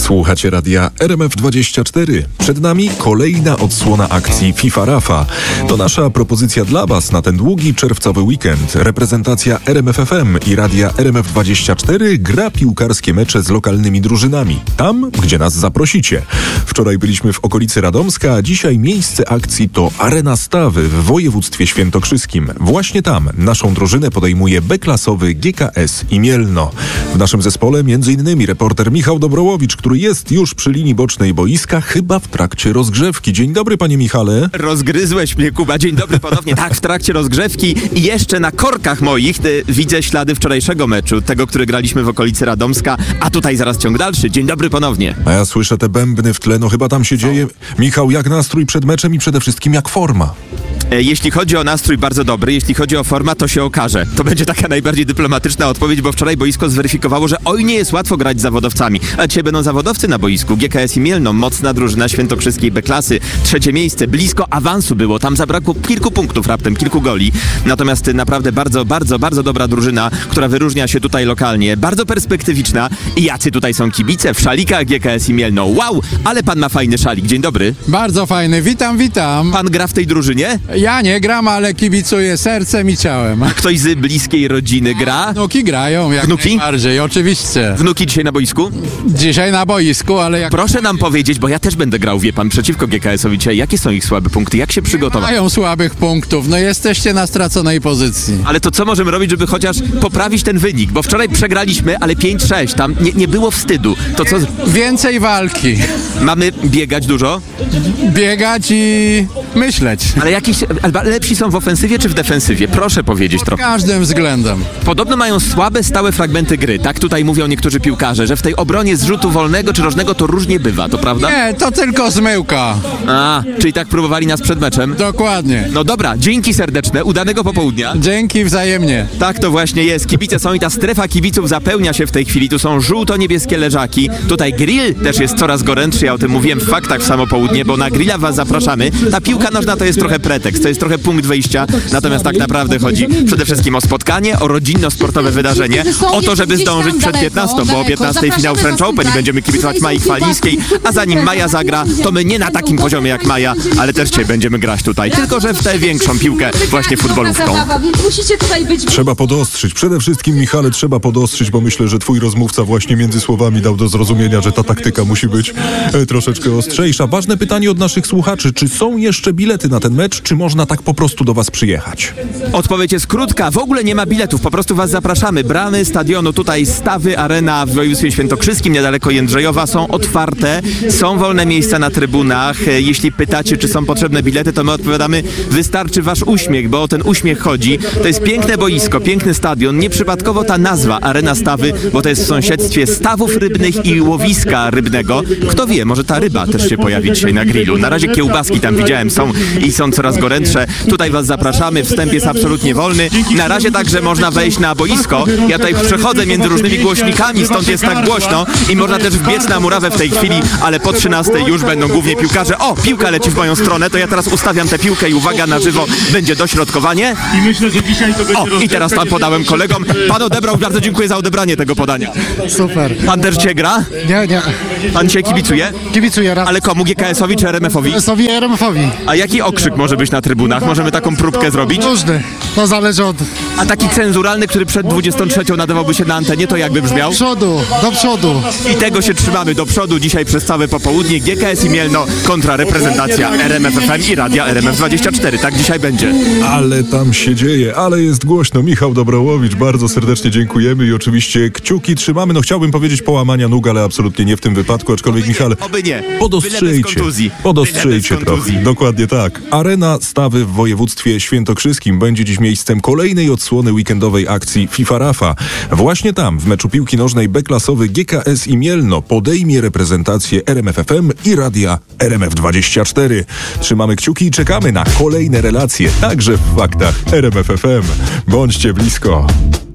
Słuchacie radia RMF24. Przed nami kolejna odsłona akcji FIFA Rafa. To nasza propozycja dla Was na ten długi czerwcowy weekend. Reprezentacja RMF FM i radia RMF24 gra piłkarskie mecze z lokalnymi drużynami. Tam, gdzie nas zaprosicie. Wczoraj byliśmy w okolicy Radomska, a dzisiaj miejsce akcji to Arena Stawy w województwie świętokrzyskim. Właśnie tam naszą drużynę podejmuje B-klasowy GKS i Mielno. W naszym zespole m.in. reporter Michał Dobrołowicz, który jest już przy linii bocznej boiska, chyba w trakcie rozgrzewki. Dzień dobry, panie Michale. Rozgryzłeś mnie, Kuba. Dzień dobry ponownie. Tak, w trakcie rozgrzewki i jeszcze na korkach moich widzę ślady wczorajszego meczu, tego, który graliśmy w okolicy Radomska, a tutaj zaraz ciąg dalszy. Dzień dobry ponownie. A ja słyszę te bębny w tle, no chyba tam się dzieje. Michał, jak nastrój przed meczem i przede wszystkim jak forma? Jeśli chodzi o nastrój, bardzo dobry. Jeśli chodzi o forma, to się okaże. To będzie taka najbardziej dyplomatyczna odpowiedź, bo wczoraj boisko zweryfikowało, że nie jest łatwo grać z zawodowcami. A dzisiaj będą zawodowcy na boisku. GKS i Mielno, mocna drużyna świętokrzyskiej B-klasy. 3. miejsce, blisko awansu było. Tam zabrakło kilku punktów raptem, kilku goli. Natomiast naprawdę bardzo dobra drużyna, która wyróżnia się tutaj lokalnie. Bardzo perspektywiczna. I jacy tutaj są kibice w szalikach GKS i Mielno. Wow, ale pan ma fajny szalik. Dzień dobry. Bardzo fajny. Witam. Pan gra w tej drużynie? Ja nie gram, ale kibicuję sercem i ciałem. Ktoś z bliskiej rodziny gra? Wnuki grają, jak Wnuki? najbardziej, oczywiście. Wnuki dzisiaj na boisku? Dzisiaj na boisku, ale jak... Proszę nam powiedzieć, bo ja też będę grał, wie pan, przeciwko GKS-owi dzisiaj. Jakie są ich słabe punkty? Jak się przygotować? Mają słabych punktów, no jesteście na straconej pozycji. Ale to co możemy robić, żeby chociaż poprawić ten wynik? Bo wczoraj przegraliśmy, ale 5-6, tam nie było wstydu. To co? Więcej walki. Mamy biegać dużo? Biegać i myśleć. Ale lepsi są w ofensywie czy w defensywie? Proszę powiedzieć Pod trochę. każdym względem. Podobno mają słabe, stałe fragmenty gry. Tak tutaj mówią niektórzy piłkarze, że w tej obronie z rzutu wolnego czy rożnego to różnie bywa, to prawda? Nie, to tylko zmyłka. Czyli tak próbowali nas przed meczem? Dokładnie. No dobra, dzięki serdeczne, udanego popołudnia. Dzięki wzajemnie. Tak to właśnie jest. Kibice są i ta strefa kibiców zapełnia się w tej chwili. Tu są żółto-niebieskie leżaki. Tutaj grill też jest coraz gorętszy. Ja o tym mówiłem w faktach w samo południe, bo na grilla was zapraszamy. Ta piłka nożna to jest trochę pretekst, to jest trochę punkt wyjścia. Natomiast tak naprawdę chodzi przede wszystkim o spotkanie, o rodzinno-sportowe wydarzenie, o to, żeby zdążyć przed 15, bo o 15 finał French Open i będziemy kibicować Mai Chwalińskiej, a zanim Maja zagra, to my nie na takim poziomie jak Maja, ale też dzisiaj będziemy grać tutaj, tylko że w tę większą piłkę, właśnie futbolówką. Trzeba podostrzyć. Przede wszystkim, Michale, trzeba podostrzyć, bo myślę, że twój rozmówca właśnie między słowami dał do zrozumienia, że ta taktyka musi być troszeczkę ostrzejsza. Ważne pytanie od naszych słuchaczy. Czy są jeszcze bilety na ten mecz, czy można tak po prostu do was przyjechać? Odpowiedź jest krótka. W ogóle nie ma biletów. Po prostu was zapraszamy. Bramy stadionu tutaj Stawy, Arena w województwie świętokrzyskim, niedaleko Jędrzejowa, są otwarte. Są wolne miejsca na trybunach. Jeśli pytacie, czy są potrzebne bilety, to my odpowiadamy, wystarczy wasz uśmiech, bo o ten uśmiech chodzi. To jest piękne boisko, piękny stadion. Nieprzypadkowo ta nazwa Arena Stawy, bo to jest w sąsiedztwie stawów rybnych i łowiska rybnego. Kto wie, może ta ryba też się pojawi dzisiaj na grillu. Na razie kiełbaski tam widziałem są coraz gorętsze. Tutaj was zapraszamy. Wstęp jest absolutnie wolny. Na razie także można wejść na boisko. Ja tutaj przechodzę między różnymi głośnikami, stąd jest tak głośno i można też wbiec na murawę w tej chwili, ale po 13 już będą głównie piłkarze. O, piłka leci w moją stronę, to ja teraz ustawiam tę piłkę i uwaga, na żywo będzie dośrodkowanie. I myślę, że dzisiaj to będzie i teraz tam podałem kolegom. Pan odebrał, bardzo dziękuję za odebranie tego podania. Super. Pan też dzisiaj gra? Nie. Pan dzisiaj kibicuje? Kibicuję raz. Ale komu? GKS-owi czy RMF-owi? GKS-owi i RMF-owi. A jaki okrzyk może być na trybunach? Możemy taką próbkę zrobić? Różny. To zależy od... A taki cenzuralny, który przed 23 nadawałby się na antenie, to jakby brzmiał? Do przodu. I tego się trzymamy do przodu dzisiaj przez całe popołudnie. GKS i Mielno kontra reprezentacja RMF FM i radia RMF24. Tak dzisiaj będzie. Ale tam się dzieje, ale jest głośno. Michał Dobrołowicz, bardzo serdecznie dziękujemy i oczywiście kciuki trzymamy. No chciałbym powiedzieć połamania nóg, ale absolutnie nie w tym wypadku, aczkolwiek Michale, Oby nie. podostrzyjcie trochę. Dokładnie tak. Arena Stawy w województwie świętokrzyskim będzie dziś miejscem kolejnej odsłony weekendowej akcji FIFA Rafa. Właśnie tam, w meczu piłki nożnej B-klasowy GKS i Mielno podejmie reprezentację RMF FM i radia RMF24. Trzymamy kciuki i czekamy na kolejne relacje, także w faktach RMF FM. Bądźcie blisko.